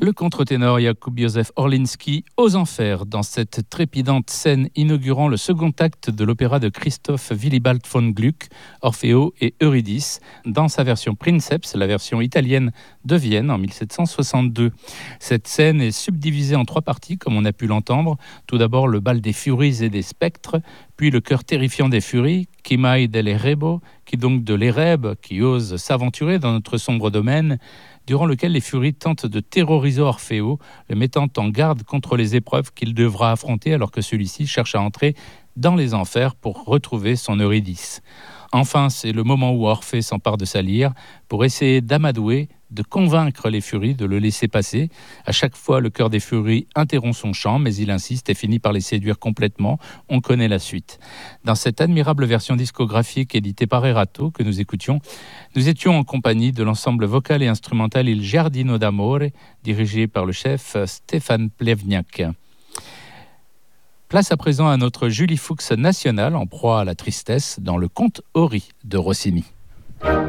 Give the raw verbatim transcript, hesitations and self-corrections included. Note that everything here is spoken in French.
Le contre-ténor Jakub Józef Orliński aux enfers dans cette trépidante scène inaugurant le second acte de l'opéra de Christoph Willibald von Gluck, Orfeo et Eurydice, dans sa version Princeps, la version italienne de Vienne en mille sept cent soixante-deux. Cette scène est subdivisée en trois parties, comme on a pu l'entendre. Tout d'abord le bal des furies et des spectres, puis le chœur terrifiant des furies, Qui mai delle rebo, qui donc de l'érèbe, qui ose s'aventurer dans notre sombre domaine, durant lequel les furies tentent de terroriser Orfeo, le mettant en garde contre les épreuves qu'il devra affronter alors que celui-ci cherche à entrer dans les enfers pour retrouver son Eurydice. Enfin, c'est le moment où Orphée s'empare de sa lyre pour essayer d'amadouer, de convaincre les furies de le laisser passer. À chaque fois, le chœur des furies interrompt son chant, mais il insiste et finit par les séduire complètement. On connaît la suite. Dans cette admirable version discographique éditée par Erato que nous écoutions, nous étions en compagnie de l'ensemble vocal et instrumental Il Giardino d'Amore, dirigé par le chef Stéphane Plevniak. Place à présent à notre Julie Fuchs nationale en proie à la tristesse dans le conte Ori de Rossini.